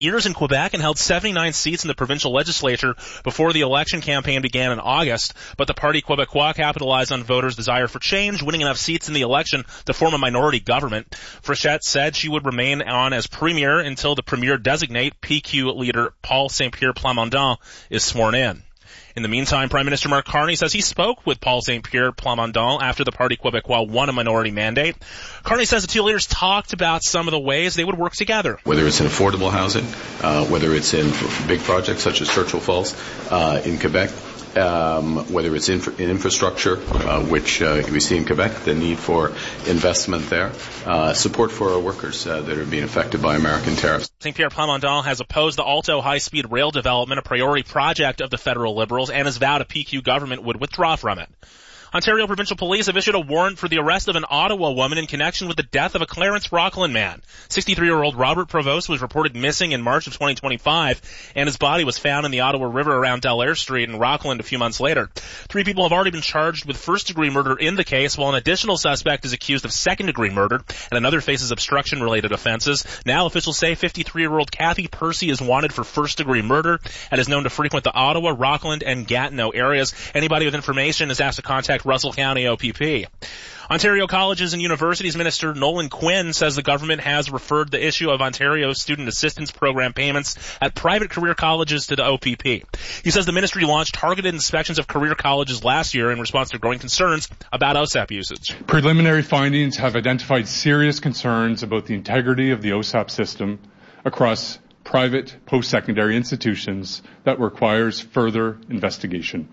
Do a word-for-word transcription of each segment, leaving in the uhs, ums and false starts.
years in Quebec and held seventy-nine seats in the provincial legislature before the election campaign began in August. But the Parti Québécois capitalized on voters' desire for change, winning enough seats in the election to form a minority government. Frechette said she would remain on as premier until the premier designate, P Q leader Paul Saint-Pierre Plamondon, is sworn in. In the meantime, Prime Minister Mark Carney says he spoke with Paul Saint-Pierre Plamondon after the Parti Québécois won a minority mandate. Carney says the two leaders talked about some of the ways they would work together. Whether it's in affordable housing, uh, whether it's in big projects such as Churchill Falls uh, in Quebec, um, whether it's in, in infrastructure, uh, which uh, we see in Quebec, the need for investment there, uh, support for our workers uh, that are being affected by American tariffs. Saint-Pierre Plamondon has opposed the Alto high-speed rail development, a priority project of the federal Liberals, and has vowed a P Q government would withdraw from it. Ontario Provincial Police have issued a warrant for the arrest of an Ottawa woman in connection with the death of a Clarence Rockland man. sixty-three-year-old Robert Provost was reported missing in March of twenty twenty-five, and his body was found in the Ottawa River around Delair Street in Rockland a few months later. Three people have already been charged with first-degree murder in the case, while an additional suspect is accused of second-degree murder, and another faces obstruction-related offenses. Now officials say fifty-three-year-old Kathy Percy is wanted for first-degree murder and is known to frequent the Ottawa, Rockland, and Gatineau areas. Anybody with information is asked to contact Russell County O P P. Ontario Colleges and Universities Minister Nolan Quinn says the government has referred the issue of Ontario's Student Assistance Program payments at private career colleges to the O P P. He says the ministry launched targeted inspections of career colleges last year in response to growing concerns about O S A P usage. Preliminary findings have identified serious concerns about the integrity of the O S A P system across private post-secondary institutions that requires further investigation.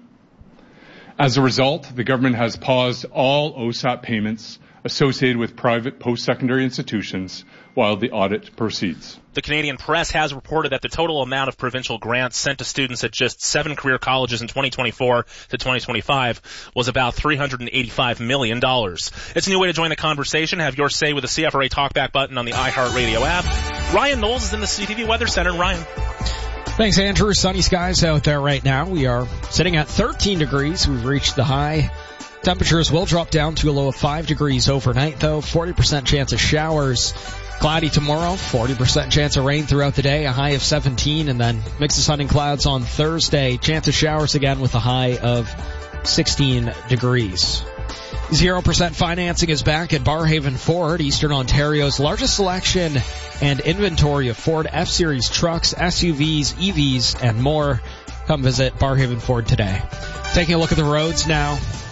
As a result, the government has paused all O S A P payments associated with private post-secondary institutions while the audit proceeds. The Canadian Press has reported that the total amount of provincial grants sent to students at just seven career colleges in twenty twenty-four to twenty twenty-five was about three hundred eighty-five million dollars. It's a new way to join the conversation. Have your say with the C F R A Talkback button on the iHeartRadio app. Ryan Knowles is in the C T V Weather Center. Ryan. Thanks, Andrew. Sunny skies out there right now. We are sitting at thirteen degrees. We've reached the high. Temperatures will drop down to a low of five degrees overnight, though. forty percent chance of showers. Cloudy tomorrow. forty percent chance of rain throughout the day. A high of seventeen. And then mix of sun and clouds on Thursday. Chance of showers again with a high of sixteen degrees. Zero percent financing is back at Barhaven Ford, Eastern Ontario's largest selection and inventory of Ford F-Series trucks, S U Vs, E Vs, and more. Come visit Barhaven Ford today. Taking a look at the roads now.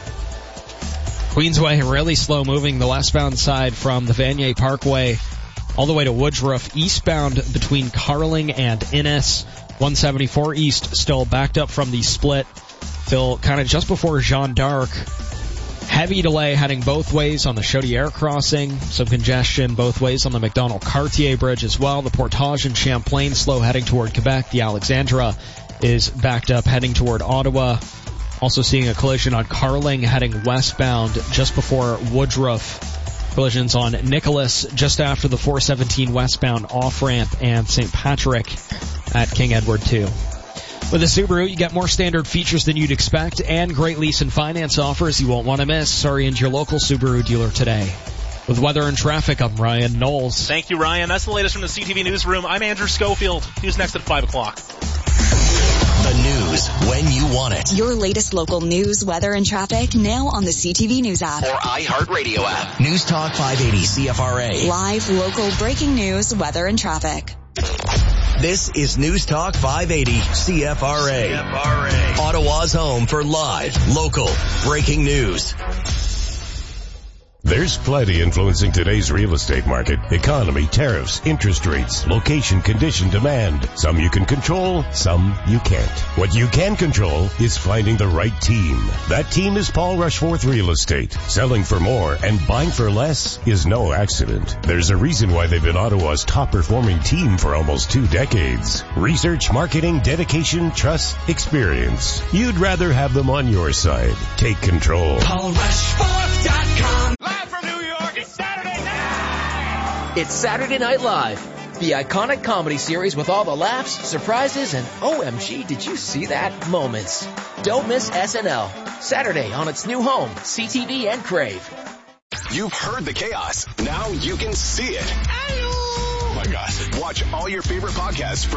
Queensway really slow moving the westbound side from the Vanier Parkway all the way to Woodruff, eastbound between Carling and Innes. one seventy-four East still backed up from the split till kind of just before Jeanne d'Arc. Heavy delay heading both ways on the Chaudière crossing. Some congestion both ways on the McDonald-Cartier Bridge as well. The Portage and Champlain slow heading toward Quebec. The Alexandra is backed up heading toward Ottawa. Also seeing a collision on Carling heading westbound just before Woodruff. Collisions on Nicholas just after the four seventeen westbound off-ramp and Saint Patrick at King Edward two. With a Subaru, you get more standard features than you'd expect and great lease and finance offers you won't want to miss. Hurry into your local Subaru dealer today. With weather and traffic, I'm Ryan Knowles. Thank you, Ryan. That's the latest from the C T V Newsroom. I'm Andrew Schofield. Who's next at five o'clock? The news when you want it. Your latest local news, weather, and traffic now on the C T V News app. Or iHeartRadio app. News Talk five eighty C F R A. Live, local, breaking news, weather, and traffic. This is News Talk five eighty C F R A. C F R A. Ottawa's home for live, local, breaking news. There's plenty influencing today's real estate market. Economy, tariffs, interest rates, location, condition, demand. Some you can control, some you can't. What you can control is finding the right team. That team is Paul Rushforth Real Estate. Selling for more and buying for less is no accident. There's a reason why they've been Ottawa's top performing team for almost two decades. Research, marketing, dedication, trust, experience. You'd rather have them on your side. Take control. Paul Rushforth dot com. It's Saturday Night Live, the iconic comedy series with all the laughs, surprises, and O M G, did you see that moments. Don't miss S N L, Saturday on its new home, C T V and Crave. You've heard the chaos. Now you can see it. Hello. Saga. Watch all your favorite podcasts